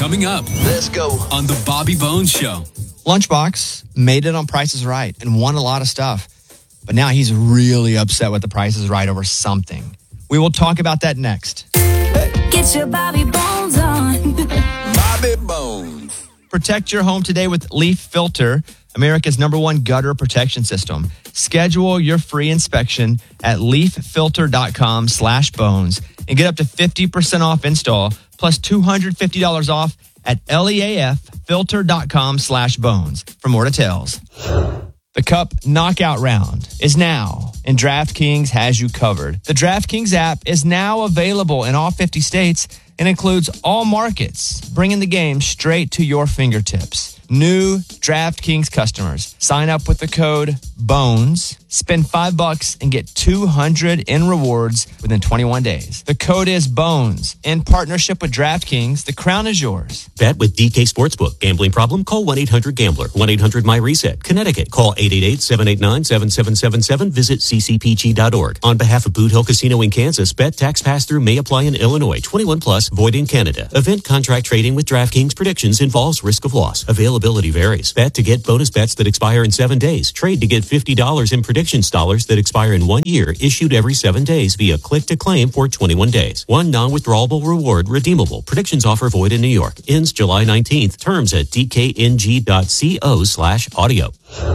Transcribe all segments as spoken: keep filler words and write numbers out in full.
Coming up. Let's go. On The Bobby Bones Show. Lunchbox made it on Price is Right and won a lot of stuff. But now he's really upset with the Price is Right over something. We will talk about that next. Get your Bobby Bones on. Bobby Bones. Protect your home today with Leaf Filter, America's number one gutter protection system. Schedule your free inspection at leaffilter.com slash bones and get up to fifty percent off install plus two hundred fifty dollars off at leaffilter.com slash bones for more details. The Cup Knockout Round is now, and DraftKings has you covered. The DraftKings app is now available in all fifty states and includes all markets, bringing the game straight to your fingertips. New DraftKings customers sign up with the code BONES, spend five bucks and get two hundred in rewards within twenty-one days. The code is BONES. In partnership with DraftKings, the crown is yours. Bet with D K Sportsbook. Gambling problem? Call one eight hundred gambler. one eight hundred my reset. Connecticut. Call eight eight eight, seven eight nine, seven seven seven seven. Visit c c p g dot org. On behalf of Boot Hill Casino in Kansas, bet tax pass-through may apply in Illinois. twenty-one plus, void in Canada. Event contract trading with DraftKings predictions involves risk of loss. Availability varies. Bet to get bonus bets that expire in seven days. Trade to get fifty dollars in predictions dollars that expire in one year, issued every seven days via click to claim for twenty-one days. One non-withdrawable reward redeemable. Predictions offer void in New York. Ends July nineteenth. Terms at d k n g dot co slash audio.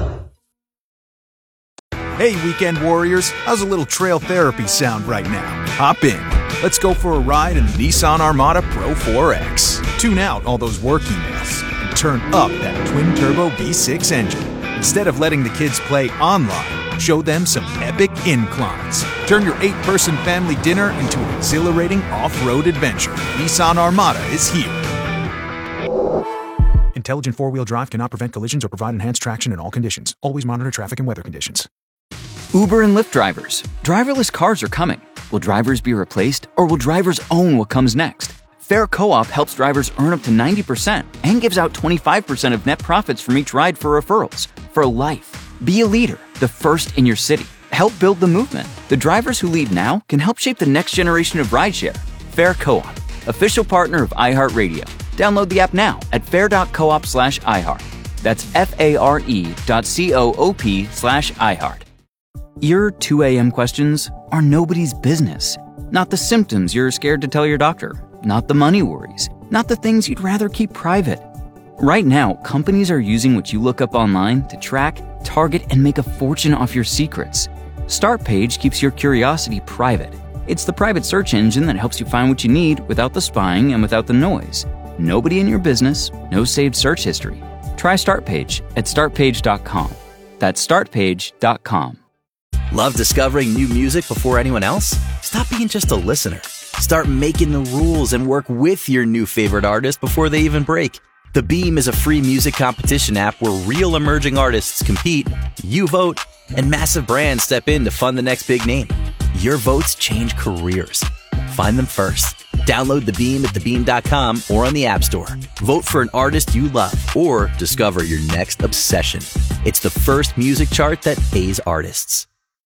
Hey, weekend warriors. How's a little trail therapy sound right now? Hop in. Let's go for a ride in the Nissan Armada Pro four X. Tune out all those work emails and turn up that twin-turbo V six engine. Instead of letting the kids play online, show them some epic inclines. Turn your eight-person family dinner into an exhilarating off-road adventure. Nissan Armada is here. Intelligent four-wheel drive cannot prevent collisions or provide enhanced traction in all conditions. Always monitor traffic and weather conditions. Uber and Lyft drivers. Driverless cars are coming. Will drivers be replaced, or will drivers own what comes next? Fair Co-op helps drivers earn up to ninety percent and gives out twenty-five percent of net profits from each ride for referrals. For life. Be a leader, the first in your city. Help build the movement. The drivers who lead now can help shape the next generation of rideshare. Fair Co-op, official partner of iHeartRadio. Download the app now at fair.coop slash iHeart. That's F-A-R-E dot C-O-O-P slash iHeart. Your two a.m. questions are nobody's business. Not the symptoms you're scared to tell your doctor. Not the money worries. Not the things you'd rather keep private. Right now, companies are using what you look up online to track, target, and make a fortune off your secrets. Startpage keeps your curiosity private. It's the private search engine that helps you find what you need without the spying and without the noise. Nobody in your business, no saved search history. Try Startpage at start page dot com. That's start page dot com. Love discovering new music before anyone else? Stop being just a listener. Start making the rules and work with your new favorite artist before they even break. The Beam is a free music competition app where real emerging artists compete, you vote, and massive brands step in to fund the next big name. Your votes change careers. Find them first. Download The Beam at the beam dot com or on the App Store. Vote for an artist you love or discover your next obsession. It's the first music chart that pays artists.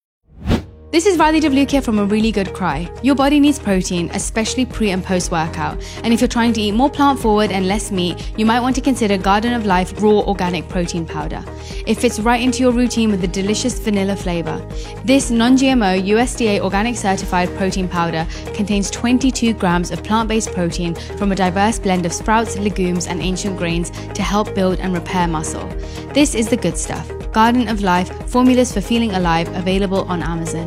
This is Radhi Devlukia from A Really Good Cry. Your body needs protein, especially pre and post workout. And if you're trying to eat more plant forward and less meat, you might want to consider Garden of Life Raw Organic Protein Powder. It fits right into your routine with a delicious vanilla flavor. This non-G M O U S D A organic certified protein powder contains twenty-two grams of plant-based protein from a diverse blend of sprouts, legumes, and ancient grains to help build and repair muscle. This is the good stuff. Garden of Life, formulas for feeling alive, available on Amazon.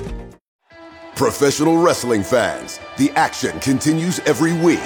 Professional wrestling fans, the action continues every week.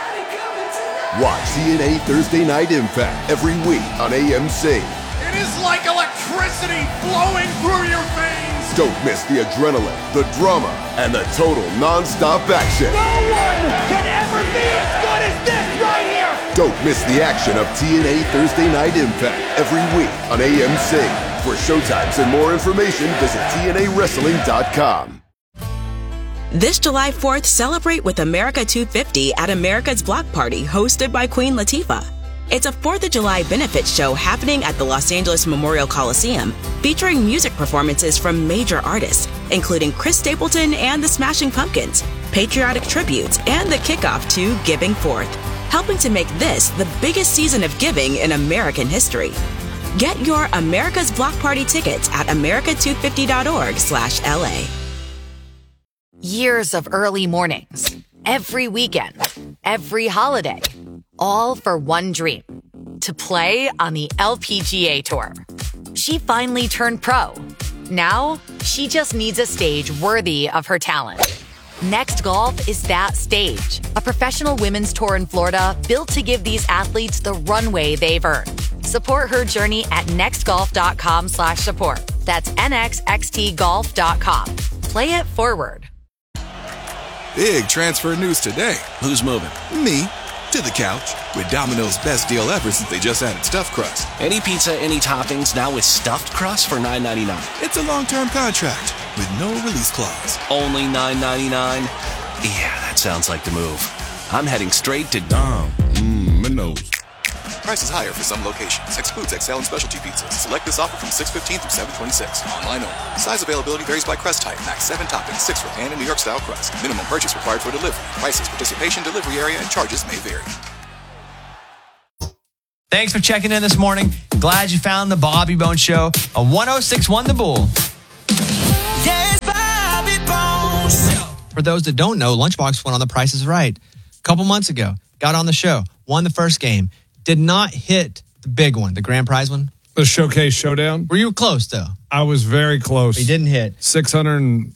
Watch T N A Thursday Night Impact every week on A M C. It is like electricity flowing through your veins. Don't miss the adrenaline, the drama, and the total non-stop action. No one can ever be as good as this right here. Don't miss the action of T N A Thursday Night Impact every week on A M C. For showtimes and more information, visit T N A wrestling dot com. This July fourth, celebrate with America two fifty at America's Block Party, hosted by Queen Latifah. It's a fourth of July benefit show happening at the Los Angeles Memorial Coliseum, featuring music performances from major artists, including Chris Stapleton and the Smashing Pumpkins, patriotic tributes, and the kickoff to Giving Forth. helping to make this the biggest season of giving in American history. Get your America's Block Party tickets at america two fifty dot org slash L A. Years of early mornings, every weekend, every holiday, all for one dream, to play on the L P G A Tour. She finally turned pro. Now, she just needs a stage worthy of her talent. Next Golf is that stage, a professional women's tour in Florida built to give these athletes the runway they've earned. Support her journey at nextgolf.com slash support. That's nxxtgolf dot com. Play it forward. Big transfer news today. Who's moving? Me. To the couch. With Domino's best deal ever since they just added stuffed crust. Any pizza, any toppings, now with stuffed crust for nine ninety-nine. It's a long-term contract with no release clause. Only nine ninety-nine? Yeah, that sounds like the move. I'm heading straight to Dom. Mmm, Minos. Prices higher for some locations. Excludes X L and specialty pizzas. Select this offer from six fifteen through seven twenty-six. Online only. Size availability varies by crust type. Max seven toppings, six for pan and New York style crust. Minimum purchase required for delivery. Prices, participation, delivery area, and charges may vary. Thanks for checking in this morning. Glad you found the Bobby Bones Show on one oh six point one The Bull. Yes, Bobby Bones. For those that don't know, Lunchbox went on The Price is Right a couple months ago. Got on the show, won the first game. Did not hit the big one, the grand prize one. The Showcase Showdown. Were you close, though? I was very close. He didn't hit. six hundred and...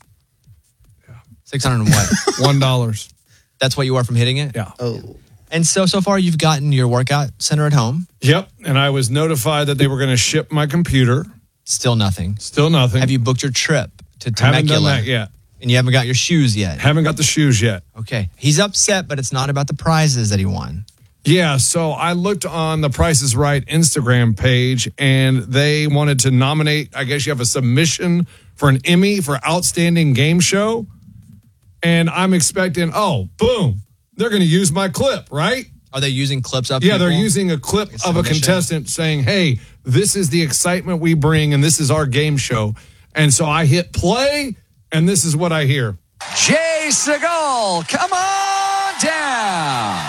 six hundred and what? one dollar. That's what you are from hitting it? Yeah. Oh. And so, so far, you've gotten your workout center at home? Yep. And I was notified that they were going to ship my computer. Still nothing. Still nothing. Have you booked your trip to Temecula? Haven't done that yet. And you haven't got your shoes yet? Haven't got the shoes yet. Okay. He's upset, but it's not about the prizes that he won. Yeah, so I looked on the Price is Right Instagram page, and they wanted to nominate, I guess you have a submission for an Emmy for Outstanding Game Show. And I'm expecting, oh, boom, they're going to use my clip, right? Are they using clips of Yeah, people? they're using a clip Like a of a submission? contestant saying, hey, this is the excitement we bring, and this is our game show. And so I hit play, and this is what I hear. Jay Segal, come on down.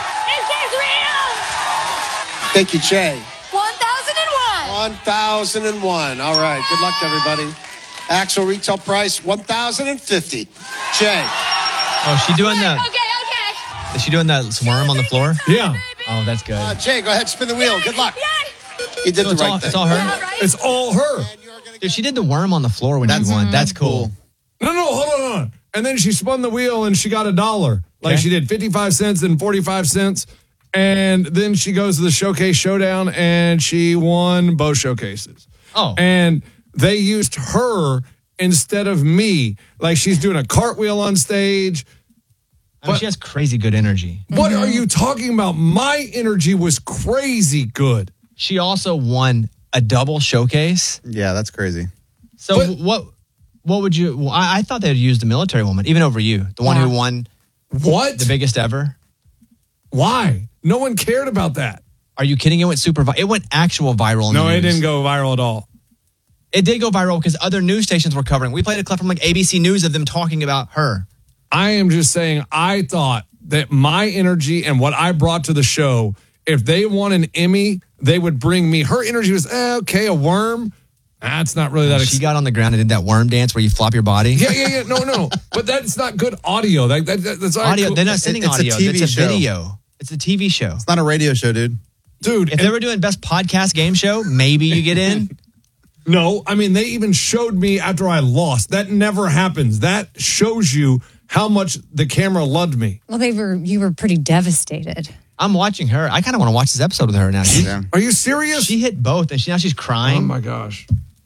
Thank you, Jay. one thousand one. one thousand one. All right. Good luck, everybody. Actual retail price, one thousand fifty. Jay. Oh, she doing that? Okay, okay. Is she doing that worm on the floor? Yeah. Oh, that's good. Uh, Jay, go ahead, spin the wheel. Good luck. You did So the it's right all, thing. It's all her? It's all her. Dude, she did the worm on the floor when she won. That's cool. No, no, hold on, hold on. And then she spun the wheel and she got a dollar. Like Okay. she did fifty-five cents and forty-five cents. And then she goes to the Showcase Showdown and she won both showcases. Oh. And they used her instead of me. Like she's doing a cartwheel on stage. I mean, she has crazy good energy. What are you talking about? My energy was crazy good. She also won a double showcase. Yeah, that's crazy. So But- what what would you... well, I, I thought they'd use the military woman, even over you. The one Yeah. who won What? the biggest ever. Why? No one cared about that. Are you kidding? It went super viral. It went actual viral in No, the it news. didn't go viral at all. It did go viral because other news stations were covering. We played a clip from like A B C News of them talking about her. I am just saying, I thought that my energy and what I brought to the show, if they won an Emmy, they would bring me. Her energy was, eh, okay, a worm. That's not really that. She Ex- got on the ground and did that worm dance where you flop your body. yeah, yeah, yeah. No, no. But that's not good audio. That, that, that- that's not Audio. cool. They're not sending it's a audio. T V It's a show. video. It's a T V show. It's not a radio show, dude. Dude, If they were doing best podcast game show, maybe you get in. no, I mean, they even showed me after I lost. That never happens. That shows you how much the camera loved me. Well, they were. You were pretty devastated. I'm watching her. I kind of want to watch this episode with her now. She, Yeah. Are you serious? she hit both, and she, now she's crying. Oh, my gosh.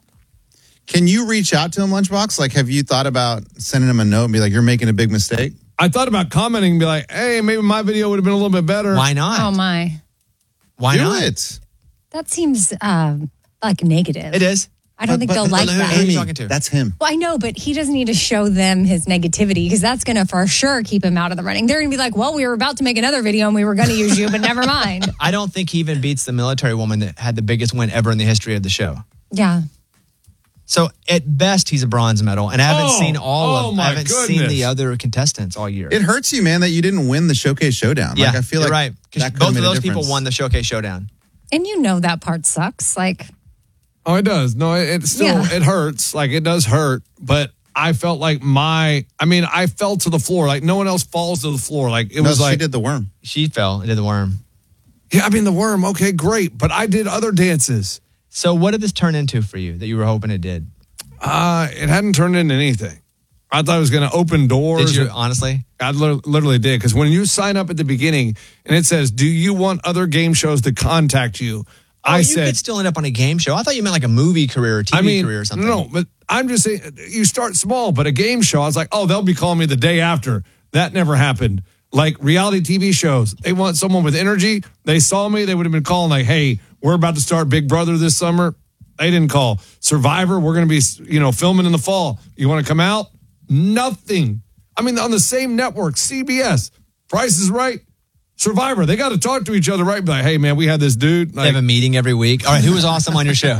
Can you reach out to him, Lunchbox? Like, have you thought about sending him a note and be like, you're making a big mistake? I thought about commenting and be like, hey, maybe my video would have been a little bit better. Why not? Oh my, Why Do not? it. that seems um, like negative. It is. I don't think But- they'll but- like but who- that. Who are you Amy, talking to? that's him. Well, I know, but he doesn't need to show them his negativity because that's going to for sure keep him out of the running. They're going to be like, well, we were about to make another video and we were going to use you, but never mind. I don't think he even beats the military woman that had the biggest win ever in the history of the show. Yeah. So at best, he's a bronze medal, and I haven't Oh, seen all oh of. my I haven't seen goodness. the other contestants all year. It hurts you, man, that you didn't win the Showcase Showdown. yeah, like, I feel you're like right. 'Cause that could've both of made a those people difference. won the Showcase Showdown. And you know that part sucks. Like, Oh, it does. No, it, it still Yeah. it hurts. Like it does hurt, but I felt like my. I mean, I fell to the floor. Like no one else falls to the floor. Like it No, was she like did the worm. She fell and did the worm. Yeah, I mean the worm. Okay, great, but I did other dances. So what did this turn into for you that you were hoping it did? Uh, it hadn't turned into anything. I thought it was going to open doors. Did you honestly? I li- literally did because when you sign up at the beginning and it says, "Do you want other game shows to contact you?" Oh, I you said, could still end up on a game show. I thought you meant like a movie career or T V I mean, career or something. no, but I'm just saying you start small, but a game show, I was like, oh, they'll be calling me the day after. That never happened. Like reality T V shows, they want someone with energy. They saw me, they would have been calling like, hey, we're about to start Big Brother this summer. They didn't call. Survivor, we're going to be, you know, filming in the fall. You want to come out? Nothing. I mean, on the same network, C B S, Price is Right, Survivor, they got to talk to each other, right? Be like, hey, man, we had this dude. They have a meeting every week. All right, who was awesome on your show?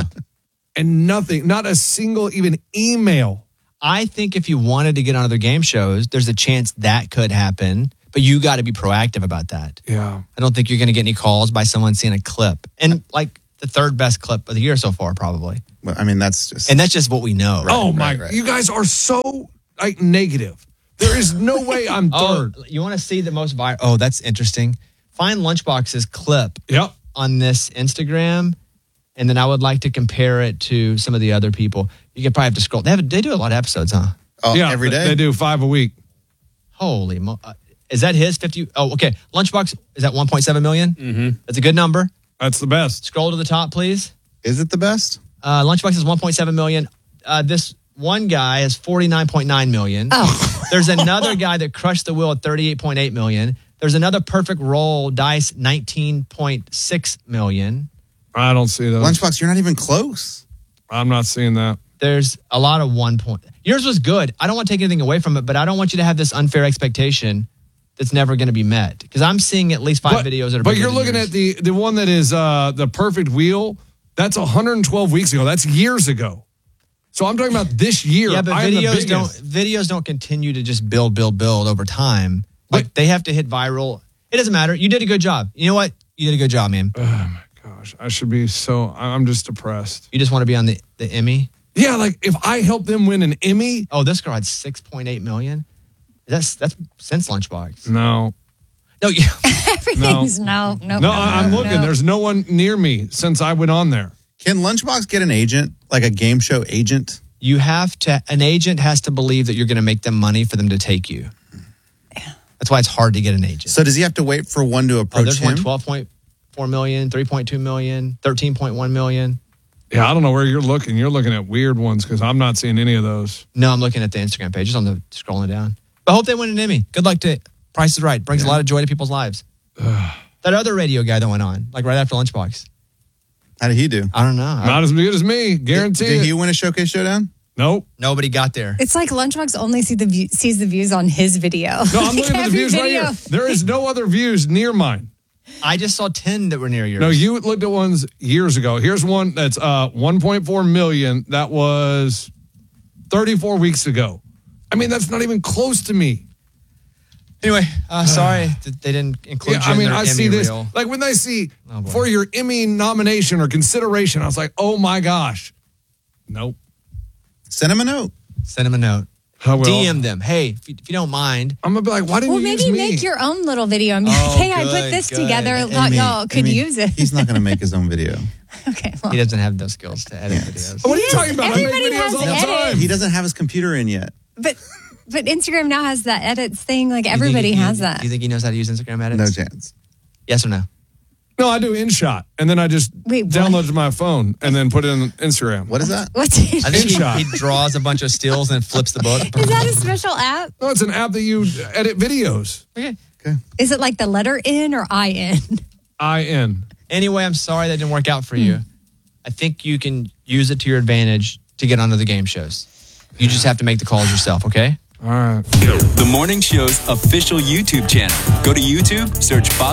And nothing, not a single even email. I think if you wanted to get on other game shows, there's a chance that could happen, but you got to be proactive about that. Yeah. I don't think you're going to get any calls by someone seeing a clip. And like the third best clip of the year so far, probably. Well, I mean, that's just. And that's just what we know. oh, my. You guys are so like negative. There is no way I'm third. Oh, you want to see the most viral? Oh, that's interesting. Find Lunchbox's clip yep. on this Instagram, and then I would like to compare it to some of the other people. You could probably have to scroll. They have they do a lot of episodes, huh? Oh, yeah, every day? They do five a week. Holy mo! Uh, is that his fifty? Oh, okay. Lunchbox is at one point seven million. Mm-hmm. That's a good number. That's the best. Scroll to the top, please. Is it the best? Uh, Lunchbox is one point seven million. Uh, this one guy is forty-nine point nine million. Oh. There's another guy that crushed the wheel at thirty-eight point eight million. There's another perfect roll dice, nineteen point six million. I don't see those. Lunchbox, you're not even close. I'm not seeing that. There's a lot of one point. Yours was good. I don't want to take anything away from it, but I don't want you to have this unfair expectation that's never going to be met. Because I'm seeing at least five but, videos that are But bigger you're than looking yours. at the the one that is uh, the perfect wheel. That's one hundred twelve weeks ago. That's years ago. So I'm talking about this year. Yeah, but I am the videos don't biggest. videos don't continue to just build, build, build over time. Like they have to hit viral. It doesn't matter. You did a good job. You know what? You did a good job, man. Oh my gosh, I should be so. I'm just depressed. You just want to be on the, the Emmy? Yeah, like if I help them win an Emmy. Oh, this girl had six point eight million. That's that's since Lunchbox. No. No, yeah. everything's no, no. No, no, I- I'm no, looking. no. There's no one near me since I went on there. Can Lunchbox get an agent, like a game show agent? You have to. An agent has to believe that you're going to make them money for them to take you. That's why it's hard to get an agent. So does he have to wait for one to Oh, approach there's one him? twelve point four million, three point two million, thirteen point one million. Yeah, I don't know where you're looking. You're looking at weird ones because I'm not seeing any of those. No, I'm looking at the Instagram page. Just on the scrolling down. But I hope they win an Emmy. Good luck to Price is Right. Brings a lot of joy to people's lives. That other radio guy that went on, like right after Lunchbox. How did he do? I don't know. Not as good as me, guarantee Did, did it. he win a Showcase Showdown? Nope. Nobody got there. It's like Lunchbox only see the view, sees the views on his video. No, I'm Like looking at the every views right video. here. There is no other views near mine. I just saw ten that were near yours. No, you looked at ones years ago. Here's one that's uh, one point four million. That was thirty-four weeks ago. I mean, that's not even close to me. Anyway, uh, sorry that they didn't include Yeah, you I mean, in their I Emmy see this. reel. Like when they see Oh, boy. for your Emmy nomination or consideration, I was like, oh my gosh. Nope. Send him a note. Send them a note. I will. D M them. Hey, if you, if you don't mind. I'm going to be like, why didn't Well, you maybe use me? make your own little video and be Oh, like, hey, I good, put this good. together. Amy, Thought y'all could Amy, use it. He's not going to make his own video. Okay, well. He doesn't have those skills to edit videos. What are you talking about? I make Everybody videos has all the edits. time. He doesn't have his computer in yet. But but Instagram now has that edits thing. Like You think everybody he- has you- that. Do you think he knows how to use Instagram edits? No chance. Yes or no? No, I do InShot, and then I just Wait, what? download it to my phone and then put it in Instagram. What is that? What's it? I think he, InShot. he draws a bunch of stills and flips the book. Is that a special app? No, it's an app that you edit videos. Okay. Is it like the letter N or I N? I N. Anyway, I'm sorry that didn't work out for you. I think you can use it to your advantage to get onto the game shows. You just have to make the calls yourself, okay? All right. The morning show's official YouTube channel. Go to YouTube, search Bobby